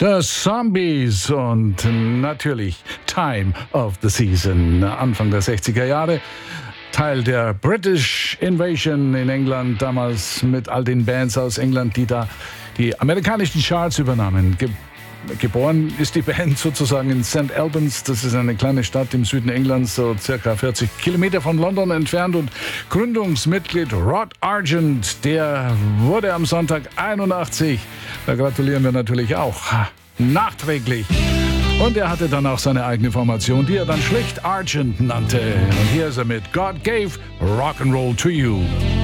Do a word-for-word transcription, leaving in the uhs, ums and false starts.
The Zombies und natürlich Time of the Season, Anfang der sechziger Jahre. Teil der British Invasion in England, damals mit all den Bands aus England, die da die amerikanischen Charts übernahmen. Ge- geboren ist die Band sozusagen in Saint Albans, das ist eine kleine Stadt im Süden Englands, so circa vierzig Kilometer von London entfernt, und Gründungsmitglied Rod Argent, der wurde am Sonntag einundachtzig. Da gratulieren wir natürlich auch nachträglich. Und er hatte dann auch seine eigene Formation, die er dann schlicht Argent nannte. Und hier ist er mit God Gave Rock'n'Roll to You.